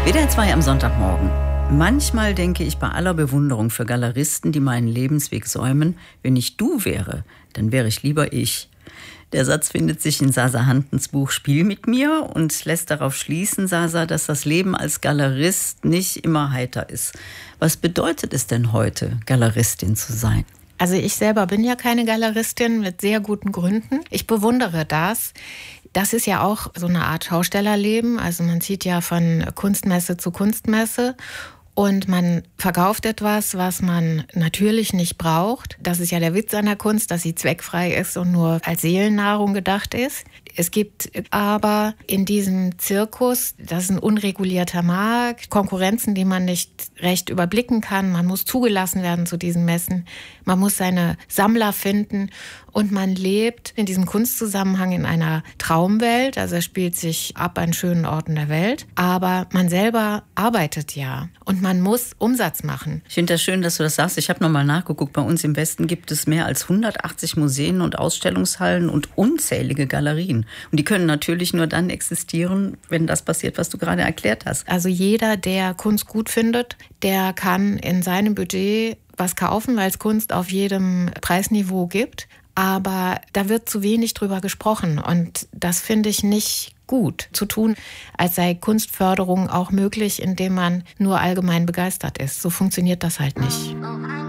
WDR 2 am Sonntagmorgen. Manchmal denke ich bei aller Bewunderung für Galeristen, die meinen Lebensweg säumen, wenn ich du wäre, dann wäre ich lieber ich. Der Satz findet sich in Sasa Hantens Buch Spiel mit mir und lässt darauf schließen, Sasa, dass das Leben als Galerist nicht immer heiter ist. Was bedeutet es denn heute, Galeristin zu sein? Also ich selber bin ja keine Galeristin mit sehr guten Gründen. Ich bewundere das. Das ist ja auch so eine Art Schaustellerleben. Also man zieht ja von Kunstmesse zu Kunstmesse und man verkauft etwas, was man natürlich nicht braucht. Das ist ja der Witz an der Kunst, dass sie zweckfrei ist und nur als Seelennahrung gedacht ist. Es gibt aber in diesem Zirkus, das ist ein unregulierter Markt, Konkurrenzen, die man nicht recht überblicken kann. Man muss zugelassen werden zu diesen Messen. Man muss seine Sammler finden und man lebt in diesem Kunstzusammenhang in einer Traumwelt. Also es spielt sich ab an schönen Orten der Welt. Aber man selber arbeitet ja und man muss Umsatz machen. Ich finde das schön, dass du das sagst. Ich habe nochmal nachgeguckt. Bei uns im Westen gibt es mehr als 180 Museen und Ausstellungshallen und unzählige Galerien. Und die können natürlich nur dann existieren, wenn das passiert, was du gerade erklärt hast. Also jeder, der Kunst gut findet, der kann in seinem Budget was kaufen, weil es Kunst auf jedem Preisniveau gibt. Aber da wird zu wenig drüber gesprochen. Und das finde ich nicht gut zu tun, als sei Kunstförderung auch möglich, indem man nur allgemein begeistert ist. So funktioniert das halt nicht.